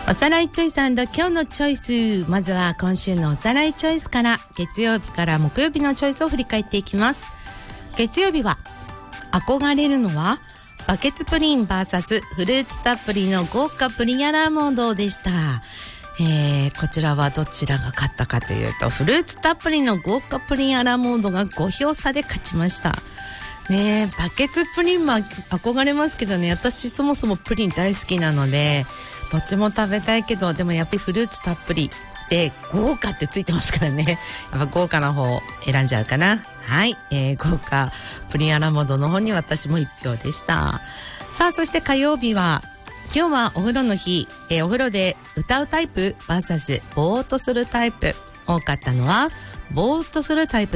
おさらいチョイス&今日のチョイス。まずは今週のおさらいチョイスから、月曜日から木曜日のチョイスを振り返っていきます。月曜日は憧れるのはバケツプリン vs フルーツたっぷりの豪華プリンアラモードでした。こちらはどちらが勝ったかというと、フルーツたっぷりの豪華プリンアラモードが5票差で勝ちましたね。バケツプリンも憧れますけどね、私そもそもプリン大好きなのでどっちも食べたいけど、でもやっぱりフルーツたっぷりで豪華ってついてますからね、やっぱ豪華な方を選んじゃうかな。はい、豪華プリンアラモードの方に私も1票でした。さあ、そして火曜日は、今日はお風呂の日、お風呂で歌うタイプ vs ぼーっとするタイプ。多かったのはぼーっとするタイプ